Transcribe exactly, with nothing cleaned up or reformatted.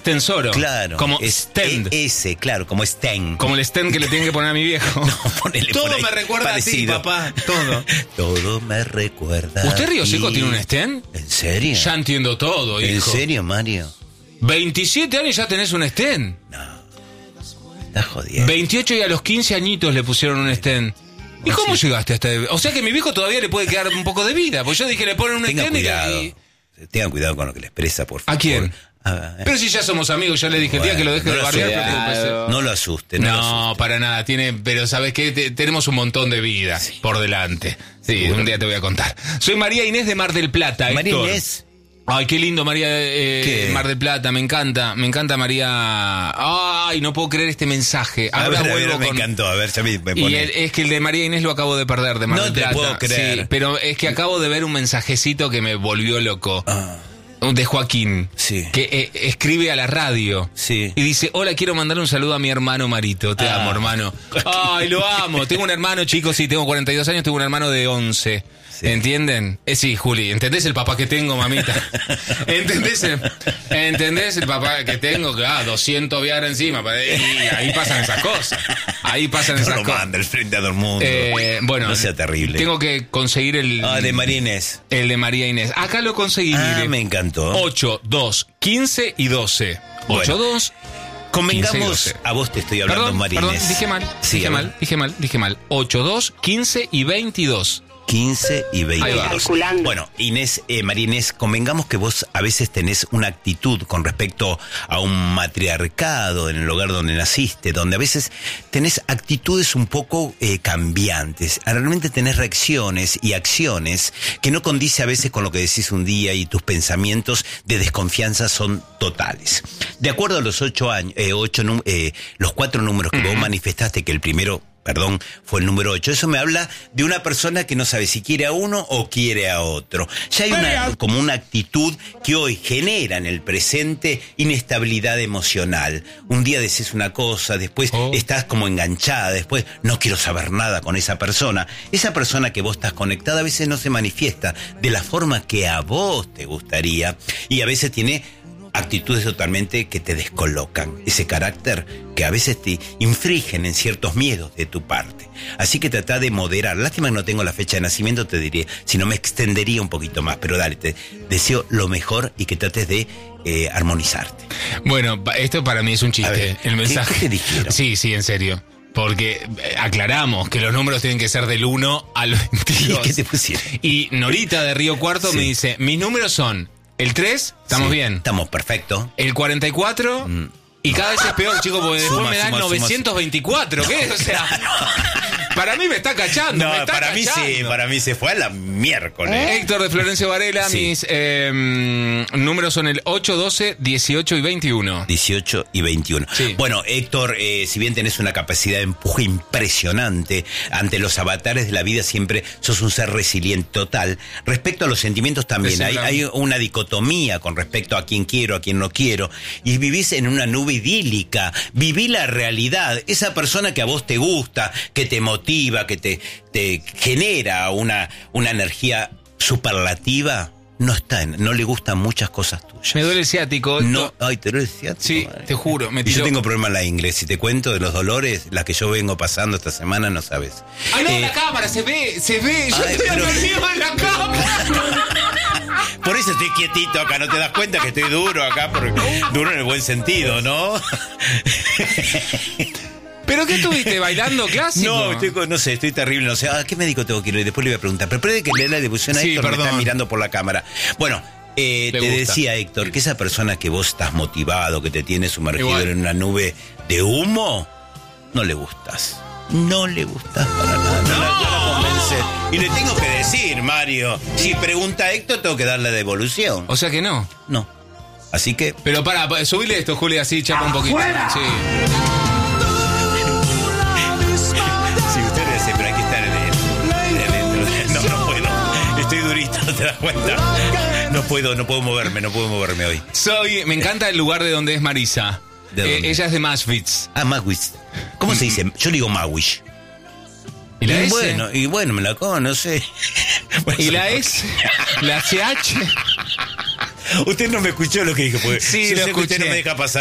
Tensoro. Claro. Como es, stand. E- ese, claro, como stand. Como el stand que le tienen que poner a mi viejo. No, ponele Todo por ahí, me recuerda parecido. a ti, papá. Todo. Todo me recuerda. ¿Usted, Río a ti. Seco, tiene un stand? ¿En serio? Ya entiendo todo, hijo. ¿En serio, Mario? veintisiete años ya tenés un stand. No. Estás jodiendo. veintiocho y a los quince añitos le pusieron un stand. ¿Y No, cómo sí. llegaste hasta ahí? O sea que mi viejo todavía le puede quedar un poco de vida. Pues yo dije, le ponen un Tengan stand y- cuidado. y... Tengan cuidado con lo que le expresa, por favor. ¿A quién? Ah, eh. Pero si ya somos amigos, ya le dije el día que lo deje no de lo bardear. asuste, pero puede ser. No lo asuste. No, No, lo asuste. para nada. Tiene, pero ¿sabes qué? Te- tenemos un montón de vida por delante. Sí, Seguro. un día te voy a contar. Soy María Inés de Mar del Plata, María Héctor. Inés. Ay, qué lindo, María eh, ¿Qué? Mar del Plata, me encanta, me encanta María. Ay, no puedo creer este mensaje. A Ahora ver, a ver, vuelvo me con... encantó. A ver, ya me, me Y pone. el- es que el de María Inés lo acabo de perder, de Mar No del te Plata. puedo creer. Sí, pero es que acabo de ver un mensajecito que me volvió loco. Ah, De Joaquín, Sí. que eh, escribe a la radio Sí. y dice, hola, quiero mandarle un saludo a mi hermano Marito, te Ah. amo, hermano. Ay, lo amo, tengo un hermano, chicos, sí, tengo cuarenta y dos años, tengo un hermano de once. Sí. ¿Entienden? Eh, sí, Juli, ¿entendés el papá que tengo, mamita? ¿Entendés el, ¿entendés el papá que tengo? Que, ah, doscientos viagra encima, pa- y ahí pasan esas cosas. Ahí pasan No esas lo cosas. manda el frente a todo el mundo. Eh, bueno, No sea terrible. Tengo que conseguir el, Ah, de María Inés. el de María Inés. Acá lo conseguí, Ah, mire. me encantó. ocho, dos, quince y doce. Bueno, ocho, dos, Convengamos, quince y doce. a vos te estoy hablando, Perdón, María perdón, Inés. dije mal, Sí, dije a ver. mal, dije mal, dije mal. ocho, dos, quince y veintidós. quince y Ahí veintidós. va. Calculando. Bueno, Inés, eh, María Inés, convengamos que vos a veces tenés una actitud con respecto a un matriarcado en el hogar donde naciste, donde a veces tenés actitudes un poco eh, cambiantes. Realmente tenés reacciones y acciones que no condice a veces con lo que decís un día y tus pensamientos de desconfianza son totales. De acuerdo a los ocho años, eh, ocho, num- eh, los cuatro números que vos manifestaste, que el primero, perdón, fue el número ocho. Eso me habla de una persona que no sabe si quiere a uno o quiere a otro. Ya hay una, como una actitud que hoy genera en el presente inestabilidad emocional. Un día decís una cosa, después Oh. estás como enganchada, después no quiero saber nada con esa persona. Esa persona que vos estás conectada a veces no se manifiesta de la forma que a vos te gustaría y a veces tiene actitudes totalmente que te descolocan, ese carácter que a veces te infringen en ciertos miedos de tu parte. Así que trata de moderar. Lástima que no tengo la fecha de nacimiento, te diría, si no me extendería un poquito más, pero dale, te deseo lo mejor y que trates de eh, armonizarte. Bueno, pa- esto para mí es un chiste, A ver, el mensaje. ¿qué- qué te dijeron? Sí, sí, en serio. Porque eh, aclaramos que los números tienen que ser del uno al veintidós. ¿Y qué te pusieron? Y Norita de Río Cuarto Sí. me dice, mis números son el tres, estamos Sí, bien. Estamos perfectos. El cuarenta y cuatro, y cada vez es peor, chicos, porque después Suma, me dan suma, suma, novecientos veinticuatro. ¿Qué? O sea, para mí me está cachando. me No, está para mí cachando. sí, para mí se fue a la miércoles. Héctor de Florencio Varela, Sí. mis eh, números son el ocho, doce, dieciocho y veintiuno. dieciocho y veintiuno. Sí. Bueno, Héctor, eh, si bien tenés una capacidad de empuje impresionante, ante los avatares de la vida siempre sos un ser resiliente total. Respecto a los sentimientos también, hay, hay una dicotomía con respecto a quién quiero, a quién no quiero, y vivís en una nube idílica, viví la realidad, esa persona que a vos te gusta, que te motiva, que te, te genera una, una energía superlativa, no está en, no le gustan muchas cosas tuyas. Me duele el ciático. No, ay, te duele el ciático, Sí, madre. te juro, me Y yo tiró. tengo problemas en la inglés. Si te cuento de los dolores, las que yo vengo pasando esta semana, no sabes. Ay, no, Eh, la cámara, se ve, se ve. Yo Ay, estoy pero- dormido en la cámara. Por eso estoy quietito acá, ¿no te das cuenta que estoy duro acá? Porque, duro en el buen sentido, ¿no? ¿Pero qué estuviste bailando clásico? No, estoy, con- no sé, estoy terrible, no sé. ¿A qué médico tengo que ir? Después le voy a preguntar. Pero puede que le dé la devolución a Sí, Héctor, me perdón. está mirando por la cámara. Bueno, eh, Le te gusta. decía, Héctor, que esa persona que vos estás motivado, que te tiene sumergido Igual. en una nube de humo, no le gustas. No le gustas para nada. No, la, no la convence. Y le tengo que decir, Mario, si pregunta a Héctor, tengo que dar la devolución. O sea que no. No. Así que... Pero para, pa- subile esto, Juli, así chapa un poquito. Sí. Si usted le dice, pero hay que estar en el, en el- No, no puedo. Estoy durito, ¿no te das cuenta? No puedo, no puedo moverme, no puedo moverme hoy. Soy, me encanta el lugar de donde es Marisa. ¿De Eh, dónde? ella es de Maswitz. Ah, Mawish. ¿Cómo se dice? Yo le digo Mawish. ¿Y la y S? bueno, y bueno, me la como, no sé. ¿Y la S? ¿La C H? Usted no me escuchó lo que dije, porque Sí, yo lo sé que usted escuché. no me deja pasar.